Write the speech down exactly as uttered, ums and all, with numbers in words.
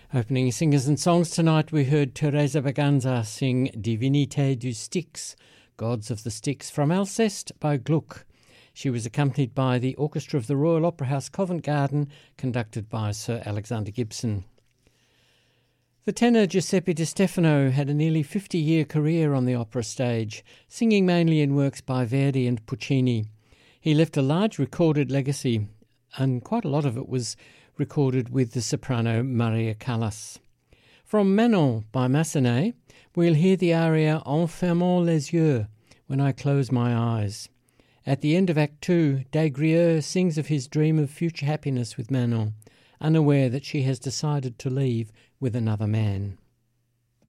Opening singers and songs tonight, we heard Teresa Berganza sing Divinité du Styx, Gods of the Styx, from Alceste by Gluck. She was accompanied by the Orchestra of the Royal Opera House Covent Garden, conducted by Sir Alexander Gibson. The tenor Giuseppe Di Stefano had a nearly fifty-year career on the opera stage, singing mainly in works by Verdi and Puccini. He left a large recorded legacy, and quite a lot of it was recorded with the soprano Maria Callas. From Manon by Massenet, we'll hear the aria En fermant les yeux, When I Close My Eyes. At the end of Act Two, Des Grieux sings of his dream of future happiness with Manon, unaware that she has decided to leave with another man.